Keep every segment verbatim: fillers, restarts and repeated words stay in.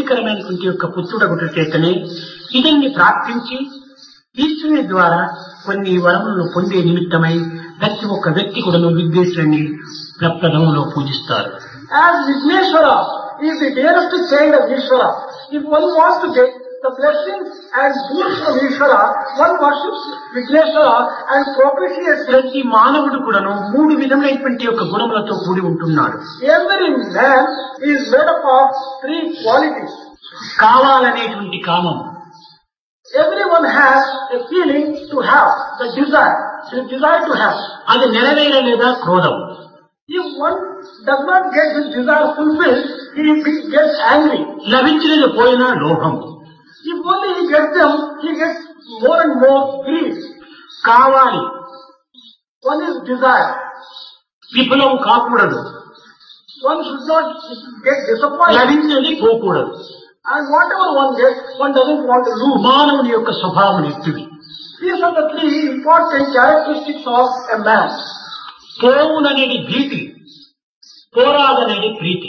ప్రీతికరమైనటువంటి యొక్క పుత్రుడగుట చేతనే ఇదన్ని ప్రార్థించి ఈశ్వరుని ద్వారా కొన్ని వరములను పొందే నిమిత్తమై ప్రతి ఒక్క వ్యక్తి కూడా విఘ్నేశ్వరుని ప్రప్రథమంలో పూజిస్తారు. As Vigneshwara is the dearest child of Ishvara, if one wants to get the blessings and boons from Ishvara, one worships Vigneshwara and propitiates. ప్రతి మానవుడు కూడాను మూడు విధములైనటువంటి యొక్క గుణములతో కూడి ఉంటున్నాడు. Every man is made up of three qualities. కావాలనేటువంటి కామం. Everyone has a feeling to have, the desire, the desire to have. అది నెరవేరలేదా క్రోధం. If one does not get his desire fulfilled, he gets angry. లభించినది పోయినా లోభం. If only he gets them, he gets more and more greed. కావాలి. One is desire. విఫలం కాకూడదు. One should not get disappointed. లభించినది పోకూడదు. And whatever one gets, one doesn't want to lose. మానవుని యొక్క స్వభావం ఎట్టివి. These are the three important characteristics of a man. పోవుననేది భీతి, పోరాదనేది ప్రీతి.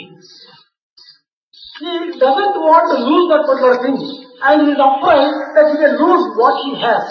He doesn't want to lose that particular thing, and he is afraid that he will lose what he has.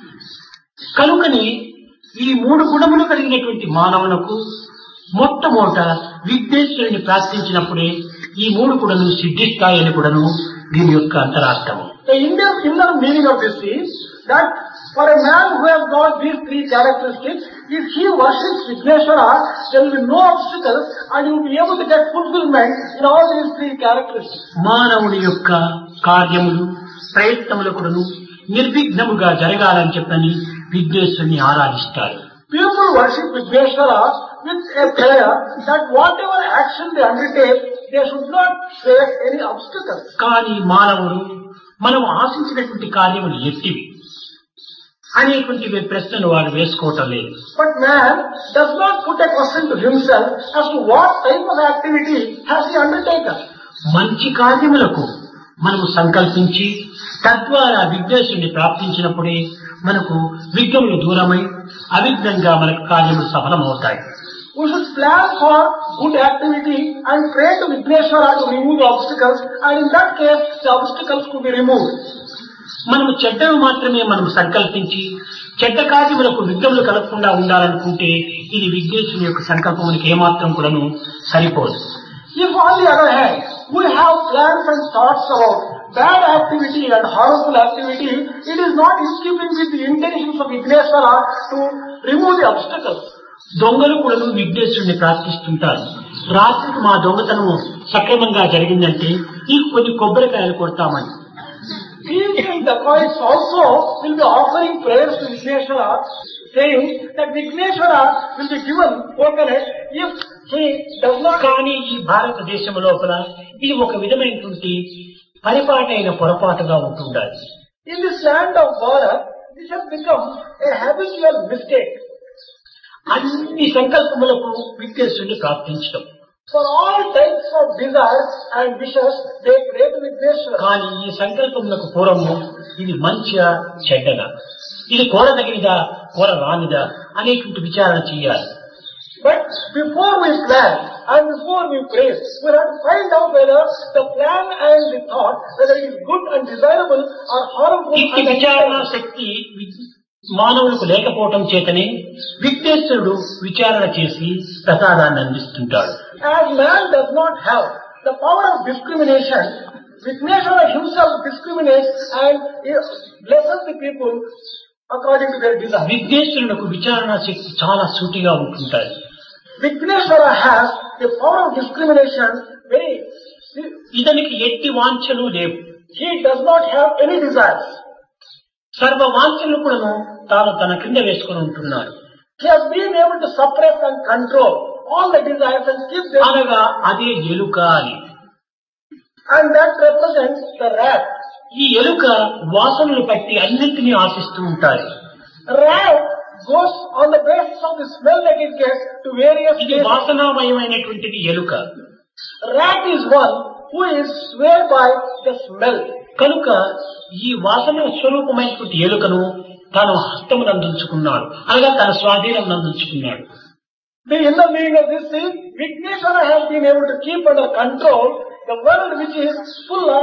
కనుకని ఈ మూడు గుణములు కలిగినటువంటి మానవులకు మొట్టమొదట విఘ్నేశ్వరుని ప్రార్థించినప్పుడే ఈ మూడు కూడాను సిద్ధిస్తాయని కూడాను దీని యొక్క అంతరార్థము. The inner, inner meaning of this is that for a man who has got these three characteristics, if he worships Vigneshwara, there will be no obstacles and he will be able to get fulfillment in all these three characteristics. మానవుని యొక్క కార్యములు ప్రయత్నములు కూడాను నిర్విఘ్నముగా జరగాలని చెప్పని విఘ్నేశ్వరుని ఆరాధిస్తారు. People worship Vigneshwara with a prayer that whatever action they undertake, they should not face any obstacles. కానీ మానవుడు మనం ఆశించినటువంటి కార్యములు ఎట్టివి అనేటువంటి ప్రశ్నలు వాడు వేసుకోవటం లేదు. But man does not put a question to himself as to what type of activity has he undertaken. మంచి కార్యములకు మనము సంకల్పించి తద్వారా విఘ్నేశ్వరుని ప్రార్థించినప్పుడే మనకు విఘ్నములు దూరమై అవిఘ్నంగా మనకు కార్యములు సఫలమవుతాయి. We should plan for good activity and pray to Vigneshwara to remove the obstacles, and in that case the obstacles could be removed. మనము చెడ్డవి మాత్రమే మనం సంకల్పించి చెడ్డ కార్యములకు విఘ్నములు కలగకుండా ఉండాలనుకుంటే ఇది విఘ్నేశ్వరుని యొక్క సంకల్పమునికి ఏమాత్రం కూడాను సరిపోదు. If on the other hand we have plans and thoughts about bad activity and harmful activity, it is not in keeping with the intentions of Vigneshwara to remove the obstacles. దొంగలు కూడా విఘ్నేశ్వరుని ప్రార్థిస్తుంటారు. రాత్రికి మా దొంగతనం సక్రమంగా జరిగిందంటే ఈ కొన్ని కొబ్బరికాయలు కొడతామని. Thieves and dacoits also will be offering prayers to Vigneshwara, saying that Vigneshwara will be given coconut if he does not. కానీ ఈ భారతదేశం లోపల ఇది ఒక విధమైనటువంటి పరిపాటైన పొరపాటుగా ఉంటుండాలి. In this land of Bharat, this has become a habitual mistake. అన్ని సంకల్పములకు విఘ్నేశ్వరుని ప్రార్థించడం. For all types of desires and wishes, they pray to Vigneshwara. కానీ ఈ సంకల్పములకు పూర్వము ఇది మంచిగా చెడ్డగా, ఇది కోరదగినదా కోరరానిదా అనేటువంటి విచారణ చేయాలి. But before we plan and before we pray, we have to find out whether the plan and the thought, whether it is good and desirable or harmful. ఈ విచారణ శక్తి మానవులకు లేకపోవటం చేతనే విఘ్నేశ్వరుడు విచారణ చేసి ప్రసాదాన్ని అందిస్తుంటాడు. As man does not have the power of discrimination, Vigneshwara himself discriminates and blesses the people according to their desire. విఘ్నేశ్వరులకు విచారణ శక్తి చాలా సూటిగా ఉంటుంటాయి. Vigneshwara has the power of discrimination very. ఇతనికి ఎట్టి వాంఛలు లేవు. He does not have any desires. సర్వ వాంఛలు కూడా తాను తన కింద వేసుకుని ఉంటున్నాడు. He has been able to suppress and control all the desires and keep them. అనగా అదే ఎలుక అని. And that represents the rat. ఈ ఎలుక వాసనలు పట్టి అన్నింటినీ ఆశిస్తూ ఉంటాయి. Rat goes on the basis of the smell that it gets to various. ఇది వాసనామయమైనటువంటిది ఎలుక. Rat is one who is swayed by the smell. కనుక ఈ వాసన స్వరూపమైనటువంటి ఎలుకను తాను హస్తమును అందించుకున్నాడు, అనగా తన స్వాధీనం అందించుకున్నాడు. The inner meaning of this is Vigneshwara has been able to keep under control the world which is full of